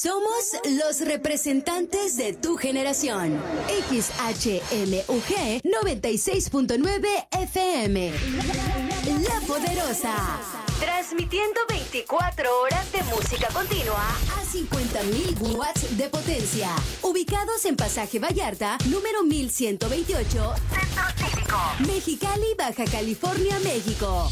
Somos los representantes de tu generación. XHMUG 96.9 FM. La Poderosa. Transmitiendo 24 horas de música continua a 50.000 watts de potencia. Ubicados en Pasaje Vallarta, número 1128, Centro Cívico, Mexicali, Baja California, México.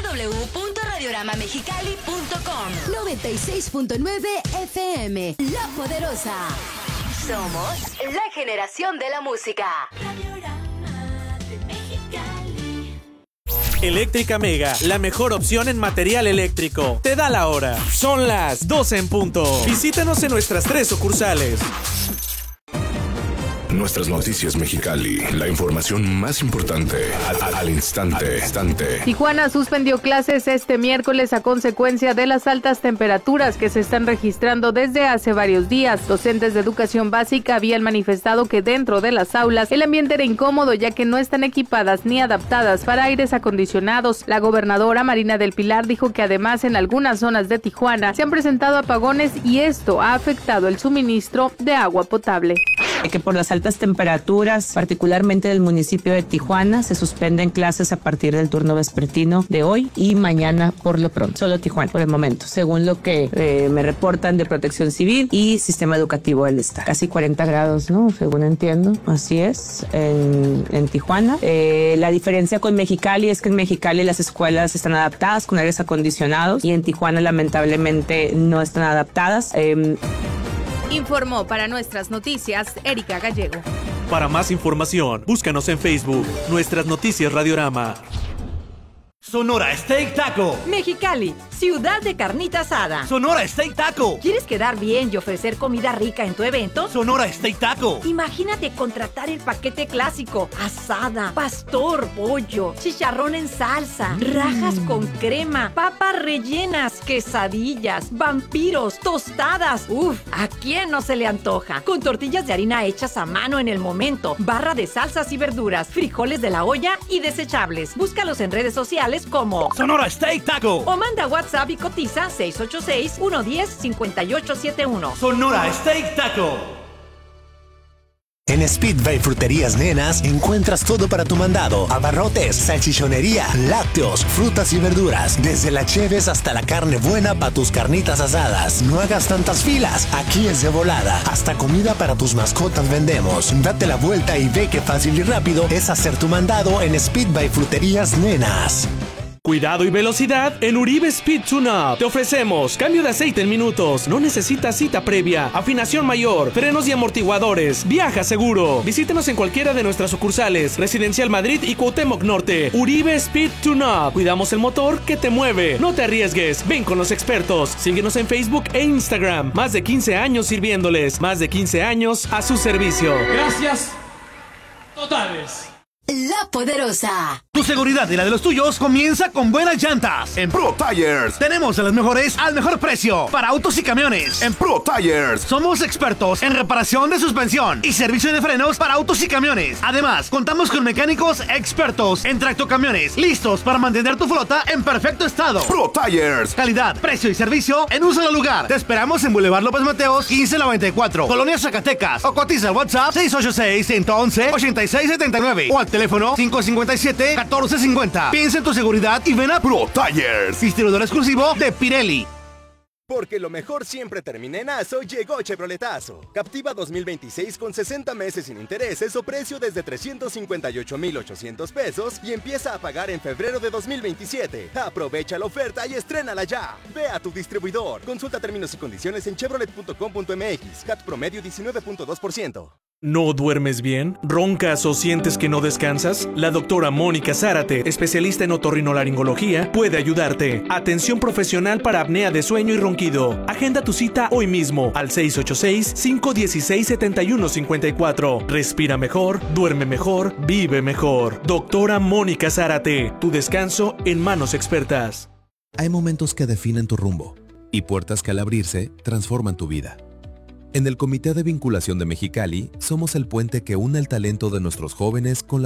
www.radioramamexicali.com. 96.9 FM. La Poderosa. Somos la generación de la música. Eléctrica Mega, la mejor opción en material eléctrico. Te da la hora. Son las 12 en punto. Visítanos en nuestras 3 sucursales. Nuestras noticias Mexicali, la información más importante al instante. Tijuana suspendió clases este miércoles a consecuencia de las altas temperaturas que se están registrando desde hace varios días. Docentes de educación básica habían manifestado que dentro de las aulas el ambiente era incómodo ya que no están equipadas ni adaptadas para aires acondicionados. La gobernadora Marina del Pilar dijo que además en algunas zonas de Tijuana se han presentado apagones y esto ha afectado el suministro de agua potable. Que por las altas temperaturas, particularmente del municipio de Tijuana, se suspenden clases a partir del turno vespertino de hoy y mañana por lo pronto. Solo Tijuana por el momento, según lo que me reportan de Protección Civil y Sistema Educativo del Estado. Casi 40 grados, ¿no? Según entiendo. Así es, en Tijuana. La diferencia con Mexicali es que en Mexicali las escuelas están adaptadas con aires acondicionados y en Tijuana lamentablemente no están adaptadas. Informó para nuestras noticias Erika Gallego. Para más información, búscanos en Facebook, Nuestras Noticias Radiorama. Sonora Steak Taco. Mexicali, ciudad de carnita asada. Sonora Steak Taco. ¿Quieres quedar bien y ofrecer comida rica en tu evento? Sonora Steak Taco. Imagínate contratar el paquete clásico: asada, pastor, pollo, chicharrón en salsa, rajas con crema, papas rellenas, quesadillas, vampiros, tostadas. Uf, ¿a quién no se le antoja? Con tortillas de harina hechas a mano en el momento, barra de salsas y verduras, frijoles de la olla y desechables. Búscalos en redes sociales como Sonora Steak Taco. O manda WhatsApp y cotiza 686-110-5871. Sonora Steak Taco. En Speedway Fruterías Nenas encuentras todo para tu mandado: abarrotes, salchichonería, lácteos, frutas y verduras, desde la cheves hasta la carne buena para tus carnitas asadas. No hagas tantas filas, aquí es de volada. Hasta comida para tus mascotas vendemos. Date la vuelta y ve qué fácil y rápido es hacer tu mandado en Speedway Fruterías Nenas. Cuidado y velocidad en Uribe Speed Tune-Up. Te ofrecemos cambio de aceite en minutos. No necesitas cita previa. Afinación mayor, frenos y amortiguadores. Viaja seguro. Visítenos en cualquiera de nuestras sucursales. Residencial Madrid y Cuauhtémoc Norte. Uribe Speed Tune-Up. Cuidamos el motor que te mueve. No te arriesgues. Ven con los expertos. Síguenos en Facebook e Instagram. Más de 15 años sirviéndoles. Más de 15 años a su servicio. Gracias totales. La Poderosa. Tu seguridad y la de los tuyos comienza con buenas llantas. En Pro Tires tenemos a las mejores al mejor precio para autos y camiones. En Pro Tires somos expertos en reparación de suspensión y servicio de frenos para autos y camiones. Además, contamos con mecánicos expertos en tractocamiones, listos para mantener tu flota en perfecto estado. Pro Tires, calidad, precio y servicio en un solo lugar. Te esperamos en Boulevard López Mateos 1594, Colonia Zacatecas, o cotiza al WhatsApp 686-111-8679 o al teléfono 557-1450. Piensa en tu seguridad y ven a Pro Tires, distribuidor exclusivo de Pirelli. Porque lo mejor siempre termina en ASO, llegó Chevroletazo. Captiva 2026 con 60 meses sin intereses o precio desde 358,800 pesos y empieza a pagar en febrero de 2027. Aprovecha la oferta y estrénala ya. Ve a tu distribuidor. Consulta términos y condiciones en chevrolet.com.mx. CAT promedio 19.2%. ¿No duermes bien? ¿Roncas o sientes que no descansas? La doctora Mónica Zárate, especialista en otorrinolaringología, puede ayudarte. Atención profesional para apnea de sueño y ronquido. Agenda tu cita hoy mismo al 686-516-7154. Respira mejor, duerme mejor, vive mejor. Doctora Mónica Zárate, tu descanso en manos expertas. Hay momentos que definen tu rumbo y puertas que al abrirse transforman tu vida. En el Comité de Vinculación de Mexicali, somos el puente que une el talento de nuestros jóvenes con la